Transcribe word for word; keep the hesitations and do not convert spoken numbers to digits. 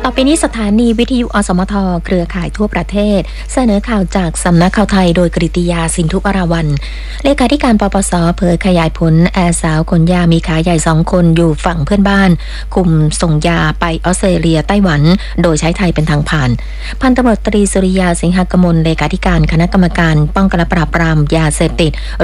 ต่อไปนี้สถานีวิทยุอสมทเครือข่ายทั่วประเทศเสนอข่าวจากสำนักข่าวไทยโดยกฤติยาสินธุปราวันเลขาธิการปปสเผยขยายผลแอร์สาวขนยามีขาใหญ่สองคนอยู่ฝั่งเพื่อนบ้านคุมส่งยาไปออสเตรเลียไต้หวันโดยใช้ไทยเป็นทางผ่านพันตำรวจตรีสุริยาสิงหกมลเลขาธิการคณะกรรมการป้องกันและปราบปรามยาเสพติด